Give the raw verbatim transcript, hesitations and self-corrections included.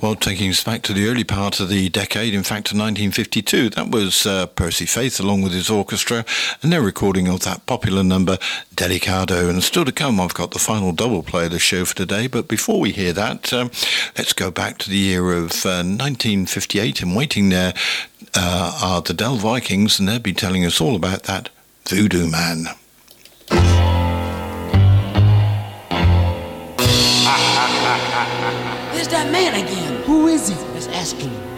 Well, taking us back to the early part of the decade, in fact to nineteen fifty-two, that was uh, Percy Faith along with his orchestra and their recording of that popular number, Delicado. And still to come, I've got the final double play of the show for today. But before we hear that, um, let's go back to the year of uh, nineteen fifty-eight. And waiting there uh, are the Dell Vikings, and they'll be telling us all about that Voodoo Man. There's that man again. Who is he? Let's ask him.